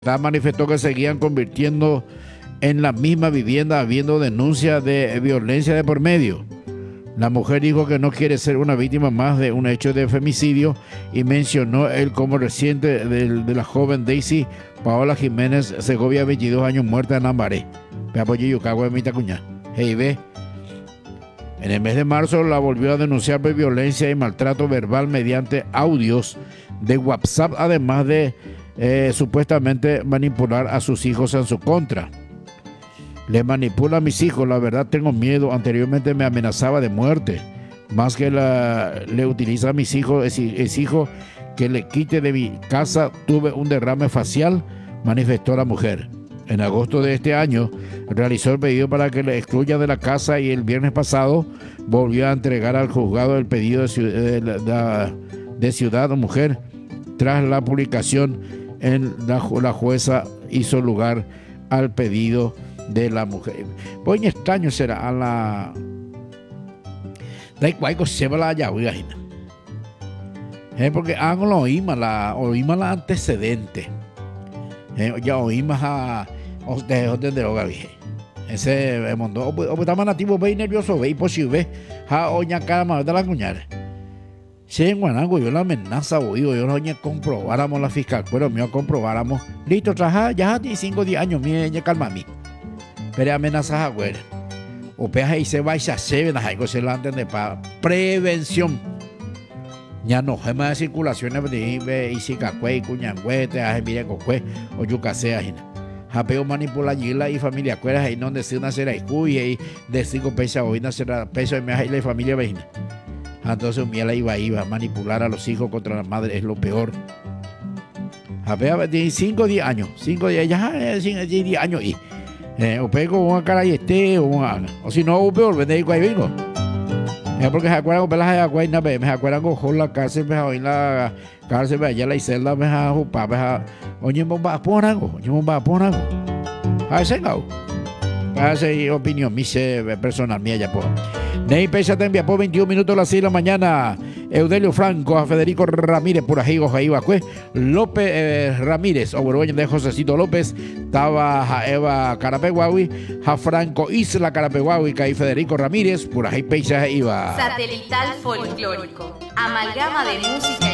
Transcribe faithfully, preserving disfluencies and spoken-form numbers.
Manifestó que seguían convirtiendo en la misma vivienda habiendo denuncias de violencia de por medio. La mujer dijo que no quiere ser una víctima más de un hecho de femicidio y mencionó él como reciente de, de la joven Daisy Paola Jiménez Segovia, veintidós años, muerta en Lambaré. En el mes de marzo la volvió a denunciar por violencia y maltrato verbal mediante audios de WhatsApp, además de Eh, supuestamente manipular a sus hijos en su contra. Le manipula a mis hijos, la verdad tengo miedo. Anteriormente me amenazaba de muerte. Más que la, le utiliza a mis hijos, es, es hijo que le quite de mi casa. Tuve un derrame facial, manifestó la mujer. En agosto de este año realizó el pedido para que le excluya de la casa y el viernes pasado volvió a entregar al juzgado el pedido de, de, de, de Ciudad Mujer. Tras la publicación, en la, la jueza hizo lugar al pedido de la mujer. Pues extraño será a la da igual que se va la llave, eh, porque hago lo oímos la oímos la antecedente, eh, ya oímos a de de droga vieja. Ese mundo o estaba nativo ve nervioso ve posible ha oña cara más de la cuñara. Si en Guanango yo la amenaza oído, yo no comprobáramos la fiscal, pero mío comprobáramos, listo, traja, ya tiene cinco diez años, mire, ya calma a mí. Pero amenazas a güey. O peja y se va y se hace, algo se la entiende para prevención. Ya no, es más circulaciones de y si cacue y cuñangüete, a mire cocue, o yucasea, japeo manipula yila y familia cueras y no decir una cera y cuya y de cinco pesos hoy una cera peso y me y la familia vecina. Entonces un la iba iba a manipular a los hijos contra la madre es lo peor. A ver, de cinco diez años, cinco diez ya diez años y eh, o pego una cara y este o una, o si no o peor vende y vengo. Es porque se acuerdan con las aguas na me acuerdan con la cárcel me hoy la cárcel me allá la celda me ha jupa me ha oye bomba ponago, oye bomba ponago. A ese gao. Hace opinión mi personal mía ya pues. Ney Pecha te envía por veintiún minutos a las seis de la mañana. Eudelio Franco, a Federico Ramírez, por ahí, Ojaíbacue. López eh, Ramírez, Oborgoño de Josecito López. Estaba a Eva Carapeguawi, a Franco Isla Carapeguawi, que ahí Federico Ramírez, por ahí Pecha iba. Satelital folclórico. Amalgama de música.